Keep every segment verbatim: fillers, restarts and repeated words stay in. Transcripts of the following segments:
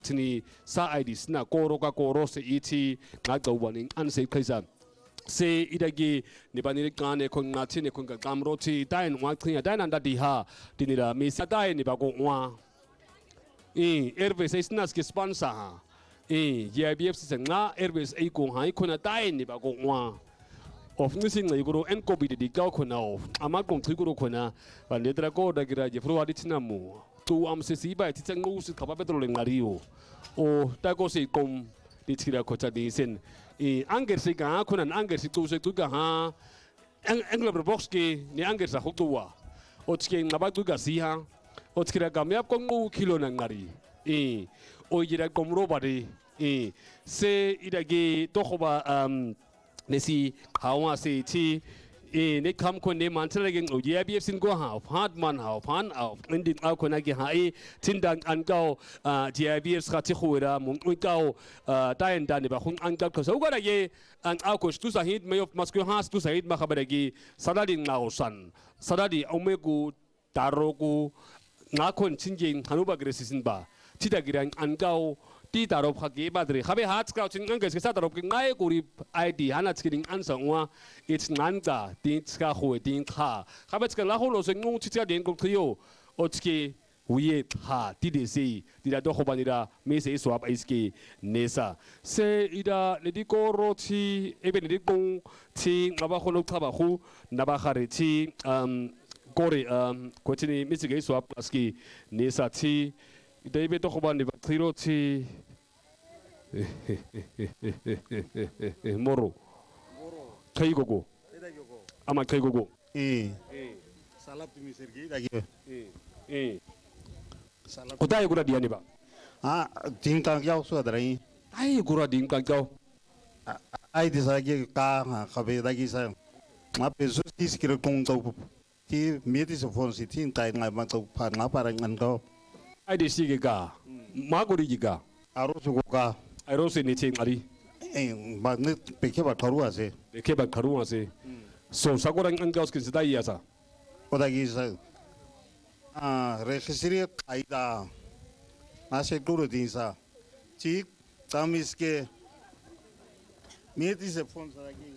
tini sa idis na koro ka koro se iti ngaga waning anse kaisa se idagi ni bani kane kon ngati ne kon ka kamroti dain wa tringa dain anda diha dinira mi sa dain ni ba ko wa e Airways is nas ke sponsor ha e J I B F se nga Airways ai ko ha ko na dain ni ba ko wa of nising na iguro en ko bi di ka ko na of ama kon triguro ko na ba ne tra ko da gira je fro adi tinamu tu am se si ba ti tsang usi ka ba petrol ngario o ta ko se kom di tira ko ta di sen e anger se ga ko nan anger se tu se tu ga ha engla box ke ni anger sa hokwa o tske ngaba tu ga si ha o tskira ga me ko ngu kilo na ngari e o jira kom ro ba de e se idagi to ko ba um nesi hawa se ti e ne kam ko ne man tere gen o J B F sin go ha hard man ha fan au indin au ko na ge ha e tindang an go J B F ska ti khura mun go taen dan ba khun an ko so ga ge an au ko stu sahid me of masko ha stu sahid ma khabara gi sadadi ngausan sadadi omegu darogu ngakon chinjin hanuba gresisin ba tidagirang an go ti darop khagi badri khabe hat ka chin ngang sa darop ki ngai kuri id hana skiring ansa wa it's nanga tin ska khu tin kha khabe ska la holo se ngung chitia den ko khio otski wiye ha ti de si ti da do khobanira me se swap iski nesa se ida le di ko roti ebe le di kong ti ngaba kholo thaba khu naba khari ti um kore um ko tini me se ge swap aski nesa ti David to khobani ba tiro ti moro kai gogo ama kai gogo eh salap mi sergi lagi eh eh salap kota gura dia ni ba ah ting kang yau su adrai ai gura ding kang yau ai disa ge ka khabe lagi sa ma peso tis kira kong tau ti meti se phone si tin tai ngai ma tau phan nga parang ngan ko ai de si ge ga ma guri gi ga aro su ga aro se ni ching ari eh ba ne peke ba tharu ase peke ba tharu ase so sagorang an gaus kin sidai ya sa oda gi sa ah registri aida ase turu din sa chi tamis ke meti se phone sa gi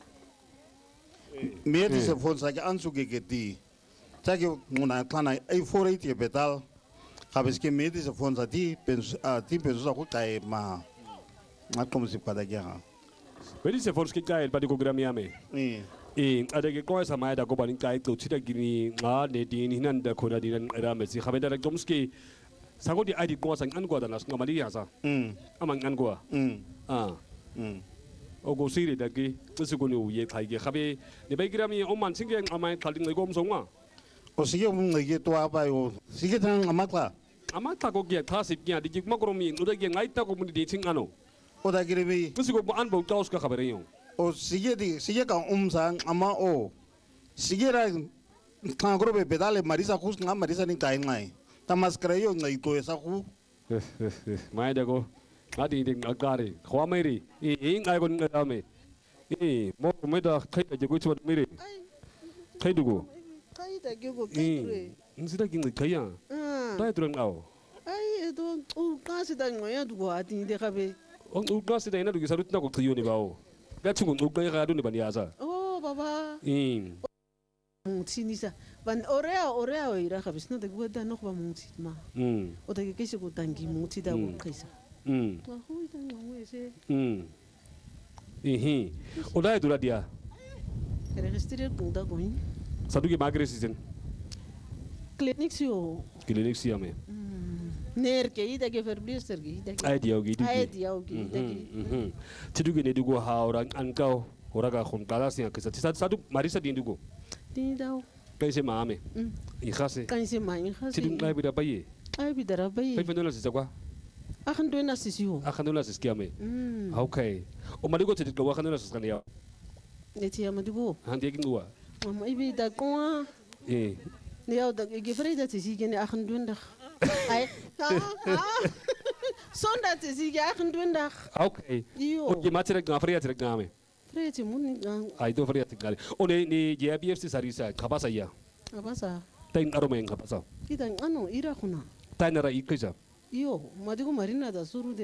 meti se phone sa gi ansu ge ge di tagi nguna klana ai four eighty betal habis que meti se phone sa di penso a ti penso sa ko kai ma ma como se pada guerra Vedi se forse kai pa di ko grami ame eh e ada ke ko sa mai da ko banin kai to chita gini nga ne din hinan da ko da din era me si khabe da domski sago di id ko sang an ko da nas ngamali ya sa mm amang an ko mm ah mm o go siri da ke tsu ko ni u ye kai ge khabe ne bai grami o man sing ge amai khalding le gom songwa o sige um ngi to apa yo sige tang amakla amata ko ge thasip ge di ma kromi no da ge ngai ta ko mun di ching ano o da girbi tsu ko an bo taus ka khabe yo o sige di sige ka um sang ama o sige ra kan grobe pedale marisa khus nga marisa ni kai ngai tamas krayo ngai to esa khu mai da ko adi ding agare khwa mai ri e ngai ko ngai me e mo me da khai da je ko chwa me ri khai du go kai da ge go kai re insida ging khai ya dai durang ao ai do u ka se da ngoya du go ati de khabe on u ka se da ina du sarut na ko thiyo ni bao ga chung u ga ga du ni ban ya sa oh baba in muti ni sa ban orea orea o ira khabe sno de go da no ba muti ma mm o de ke se go tangi muti da go kaisa mm wa hui da ngwe se mm ehe o dai dura dia registrer go da go in sadu ke magre season clinic si o clinic si ame ner ke ida ke verblister ge ida ke ai dia gi du ai dia ge ida ke mhm tidu ge ne du go ha ora an ka ora ga khum kala sia ke sa sadu marisa din du go tin da kai se ma ame i khase kan se ma in khase tidu ngai bi da baye ai bi da baye pai fendola se kwa akhan do na sisi o akhandola se skiame okay o maligo tidu go akhandola se skania ne ti amadigo han de gindua mama ibi da ko eh ne yaw da ge freda ti si gene akhan do ndax ay sonda ti si ge akhan do ndax okay o ge matre ga freya tre ga me freya ti mun ai do freya ti gale o ne ni J B F C sarisa kabasa ya abasa tan aro men kabasa idan ano ira kuna tan ra ikisa Yo, madigo marina da suru